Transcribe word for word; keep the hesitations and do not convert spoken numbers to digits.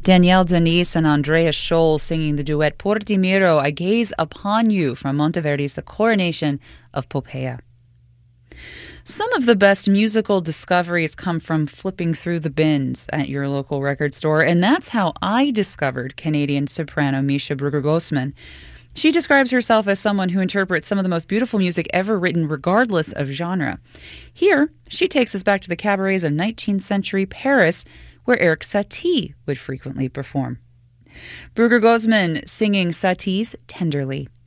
Danielle Denise and Andrea Scholl singing the duet Por ti miro, I Gaze Upon You from Monteverdi's The Coronation of Poppea. Some of the best musical discoveries come from flipping through the bins at your local record store, and that's how I discovered Canadian soprano Misha Bruegger-Gosman. She describes herself as someone who interprets some of the most beautiful music ever written regardless of genre. Here, she takes us back to the cabarets of nineteenth century Paris, where Erik Satie would frequently perform. Bruegger-Gosman singing Satie's Tenderly.